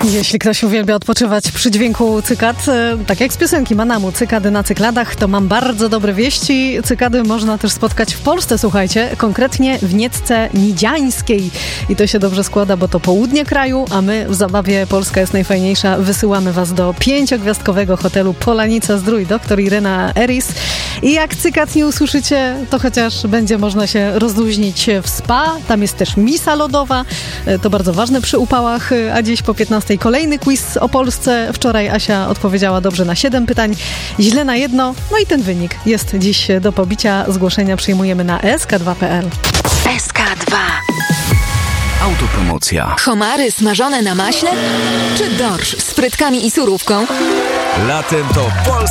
Jeśli ktoś uwielbia odpoczywać przy dźwięku cykad, tak jak z piosenki Manamu, cykady na cykladach, to mam bardzo dobre wieści. Cykady można też spotkać w Polsce, słuchajcie, konkretnie w Niecce Nidziańskiej. I to się dobrze składa, bo to południe kraju, a my w zabawie Polska jest najfajniejsza. Wysyłamy was do 5-gwiazdkowego hotelu Polanica Zdrój, dr Irena Eris. I jak cykad nie usłyszycie, to chociaż będzie można się rozluźnić w spa. Tam jest też misa lodowa. To bardzo ważne przy upałach, a dziś po 15 kolejny quiz o Polsce. Wczoraj Asia odpowiedziała dobrze na 7 pytań, źle na 1. No i ten wynik jest dziś do pobicia. Zgłoszenia przyjmujemy na sk2.pl. SK2. Autopromocja. Homary smażone na maśle? Czy dorsz z frytkami i surówką? Latem to Polska.